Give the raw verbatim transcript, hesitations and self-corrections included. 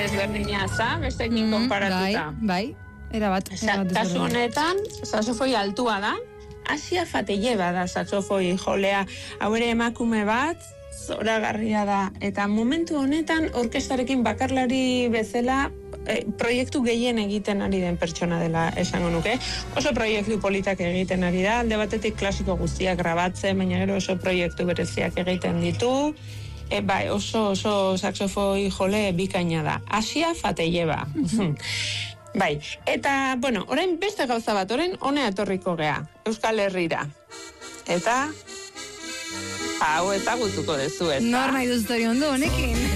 desberdina za, besteekin konparatuta. Bai, bai, era bat. Kasu honetan, saxofoi altua da, Asia Fateyeva da saxofoi jolea, hau ere emakume bat, zoragarria da, eta momentu honetan orkestarekin bakarlari bezala e, proiektu gehien egiten ari den pertsona dela esango nuke. Oso proiektu politak egiten ari da, alde batetik klasiko guztiak grabatzen, baina gero oso proiektu bereziak egiten ditu, e, bai, oso oso saxofoi jole bikaina da. Asia Fateyeva. Bai, eta, bueno, orain beste gauza bat, orain honea etorriko gea, Euskal Herrira. Eta hau ezagutuko dezu, ez da? Nor nahi duztori ondo honekin.